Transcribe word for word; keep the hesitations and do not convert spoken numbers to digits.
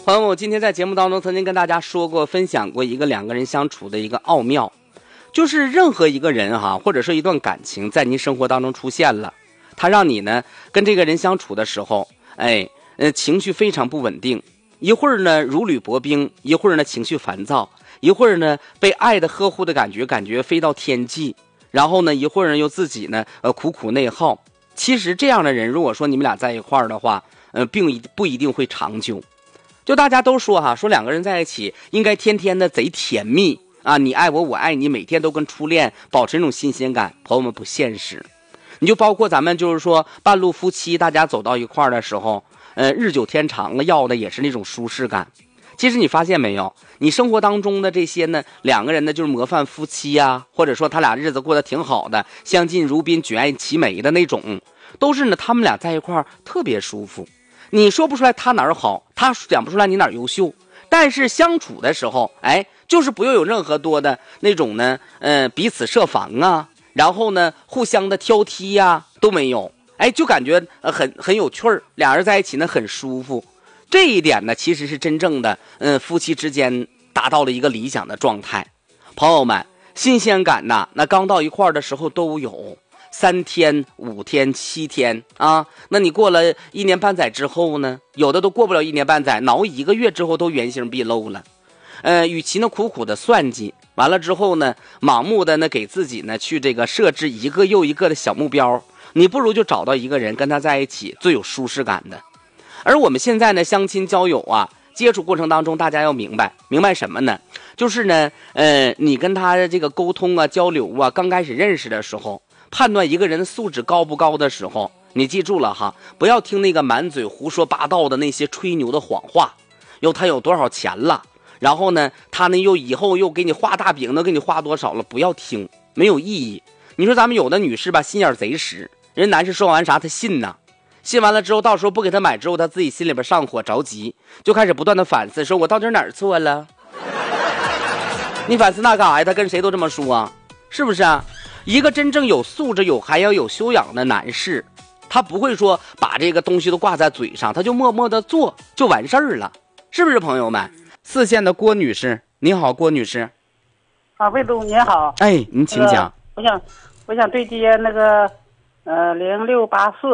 朋友们，我今天在节目当中曾经跟大家说过，分享过一个两个人相处的一个奥妙，就是任何一个人哈，或者说一段感情在您生活当中出现了，他让你呢跟这个人相处的时候，哎，呃，情绪非常不稳定，一会儿呢如履薄冰，一会儿呢情绪烦躁，一会儿呢被爱的呵护的感觉感觉飞到天际，然后呢一会儿呢又自己呢呃苦苦内耗。其实这样的人，如果说你们俩在一块儿的话，呃，并不一定会长久。就大家都说哈，说两个人在一起应该天天的贼甜蜜啊，你爱我我爱你，每天都跟初恋保持那种新鲜感。朋友们，不现实。你就包括咱们就是说半路夫妻，大家走到一块儿的时候，呃，日久天长了，要的也是那种舒适感。其实你发现没有，你生活当中的这些呢，两个人呢就是模范夫妻啊，或者说他俩日子过得挺好的，相敬如宾，举爱齐眉的那种，都是呢他们俩在一块儿特别舒服。你说不出来他哪儿好，他讲不出来你哪儿优秀，但是相处的时候，哎，就是不用有任何多的那种呢，呃，彼此设防啊，然后呢，互相的挑剔呀、啊、都没有，哎，就感觉呃很很有趣儿，俩人在一起呢很舒服。这一点呢，其实是真正的，嗯、呃，夫妻之间达到了一个理想的状态。朋友们，新鲜感呐，那刚到一块儿的时候都有。三天五天七天啊，那你过了一年半载之后呢，有的都过不了一年半载，挠一个月之后都原形毕露了。呃，与其呢苦苦的算计，完了之后呢盲目的呢给自己呢去这个设置一个又一个的小目标，你不如就找到一个人跟他在一起最有舒适感的。而我们现在呢相亲交友啊，接触过程当中，大家要明白明白什么呢？就是呢呃你跟他的这个沟通啊交流啊，刚开始认识的时候，判断一个人的素质高不高的时候，你记住了哈，不要听那个满嘴胡说八道的那些吹牛的谎话，又他有多少钱了，然后呢他呢又以后又给你画大饼，能给你画多少了，不要听，没有意义。你说咱们有的女士吧，心眼贼实，人男士说完啥他信呢，信完了之后，到时候不给他买之后，他自己心里边上火着急，就开始不断的反思，说我到底哪儿错了？你反思那干啥呀？他跟谁都这么说啊，是不是啊？一个真正有素质有还要有修养的男士，他不会说把这个东西都挂在嘴上，他就默默的做就完事儿了，是不是朋友们？四线的郭女士，你好，郭女士。 啊，魏总您好。 哎，您请讲。 呃、我想我想对接那个呃零六八四